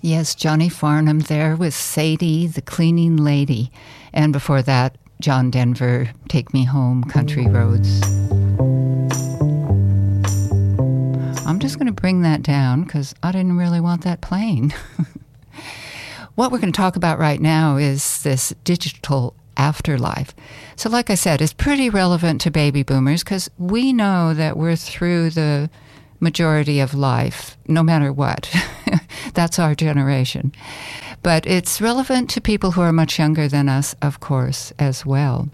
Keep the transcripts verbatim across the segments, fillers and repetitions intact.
Yes, Johnny Farnham there with Sadie, the cleaning lady. And before that, John Denver, Take Me Home, Country Roads. I'm just going to bring that down because I didn't really want that playing. What we're going to talk about right now is this digital afterlife. So like I said, it's pretty relevant to baby boomers because we know that we're through the majority of life, no matter what. That's our generation. But it's relevant to people who are much younger than us, of course, as well.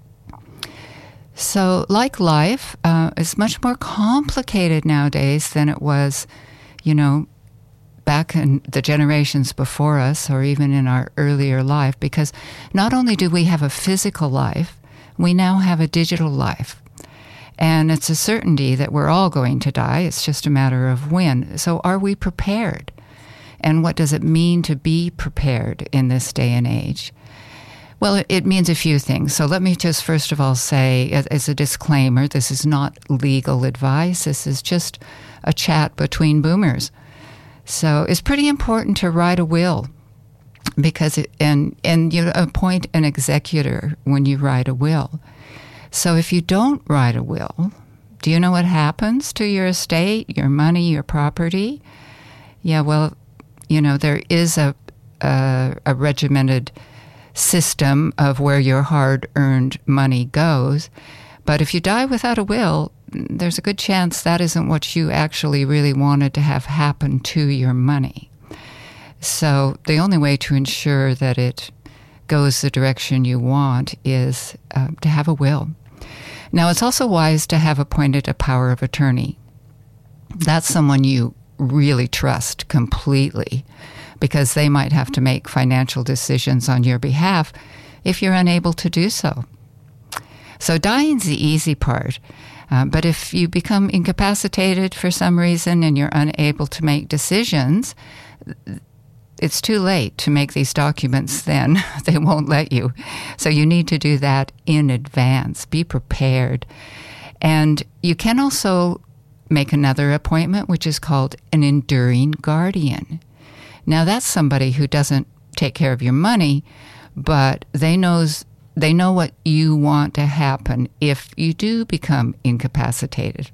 So, like life, uh, it's much more complicated nowadays than it was, you know, back in the generations before us or even in our earlier life, because not only do we have a physical life, we now have a digital life. And it's a certainty that we're all going to die. It's just a matter of when. So are we prepared? And what does it mean to be prepared in this day and age? Well, it, it means a few things. So let me just first of all say, as, as a disclaimer, this is not legal advice. This is just a chat between boomers. So it's pretty important to write a will because it, and and you appoint an executor when you write a will. So if you don't write a will, do you know what happens to your estate, your money, your property? Yeah, well, you know, there is a a, a regimented system of where your hard-earned money goes. But if you die without a will, there's a good chance that isn't what you actually really wanted to have happen to your money. So the only way to ensure that it goes the direction you want is uh, to have a will. Now, it's also wise to have appointed a power of attorney. That's someone you really trust completely, because they might have to make financial decisions on your behalf if you're unable to do so. So dying's the easy part, uh, but if you become incapacitated for some reason and you're unable to make decisions, it's too late to make these documents then. They won't let you. So you need to do that in advance. Be prepared. And you can also make another appointment, which is called an enduring guardian. Now, that's somebody who doesn't take care of your money, but they knows they know what you want to happen if you do become incapacitated.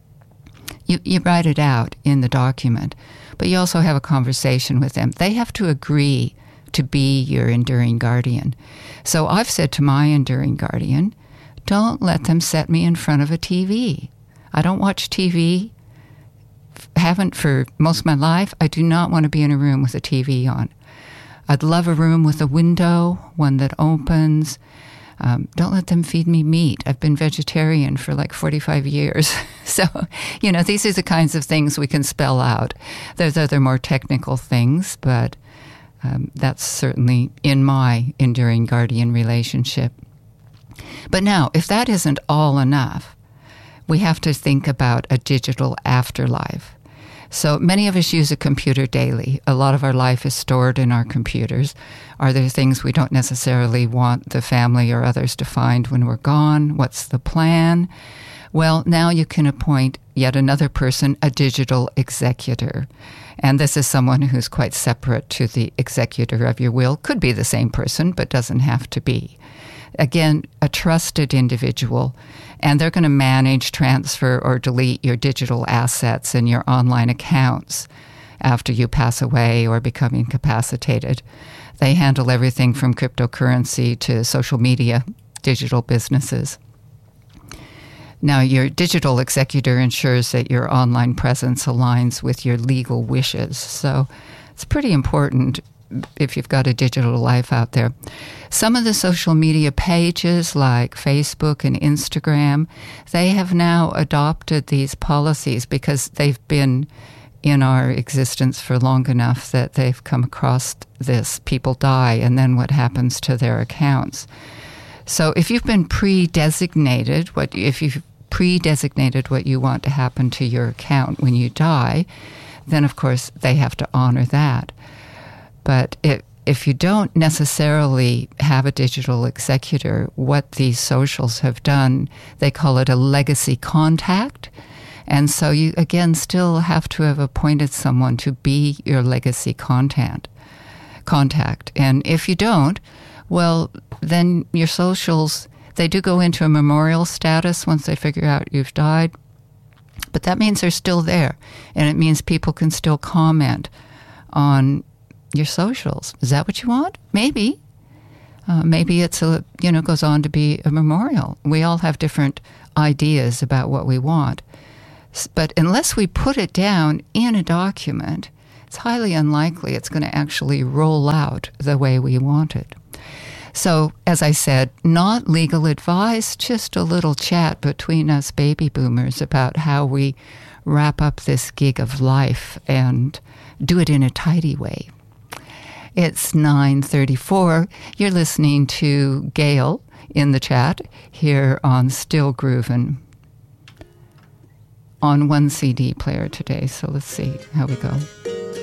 You, you write it out in the document, but you also have a conversation with them. They have to agree to be your enduring guardian. So I've said to my enduring guardian, don't let them set me in front of a T V. I don't watch T V. Haven't for most of my life. I do not want to be in a room with a T V on. I'd love a room with a window, one that opens. Um, don't let them feed me meat. I've been vegetarian for like forty-five years. So, you know, these are the kinds of things we can spell out. There's other more technical things, but um, that's certainly in my enduring guardian relationship. But now, if that isn't all enough, we have to think about a digital afterlife. So many of us use a computer daily. A lot of our life is stored in our computers. Are there things we don't necessarily want the family or others to find when we're gone? What's the plan? Well, now you can appoint yet another person, a digital executor. And this is someone who's quite separate to the executor of your will. Could be the same person, but doesn't have to be. Again, a trusted individual, and they're going to manage, transfer, or delete your digital assets and your online accounts after you pass away or become incapacitated. They handle everything from cryptocurrency to social media, digital businesses. Now, your digital executor ensures that your online presence aligns with your legal wishes. So it's pretty important if you've got a digital life out there. Some of the social media pages like Facebook and Instagram, they have now adopted these policies because they've been in our existence for long enough that they've come across this. People die, and then what happens to their accounts? So if you've been pre-designated, what if you've pre-designated what you want to happen to your account when you die, then of course they have to honor that. But it, if you don't necessarily have a digital executor, what these socials have done, they call it a legacy contact. And so you, again, still have to have appointed someone to be your legacy contact. contact. And if you don't, well, then your socials, they do go into a memorial status once they figure out you've died. But that means they're still there. And it means people can still comment on your socials. Is that what you want? Maybe. Uh, maybe it's a, you know, goes on to be a memorial. We all have different ideas about what we want. But unless we put it down in a document, it's highly unlikely it's going to actually roll out the way we want it. So, as I said, not legal advice, just a little chat between us baby boomers about how we wrap up this gig of life and do it in a tidy way. It's nine thirty-four. You're listening to Gail in the chat here on Still Groovin' on one C D player today. So let's see how we go.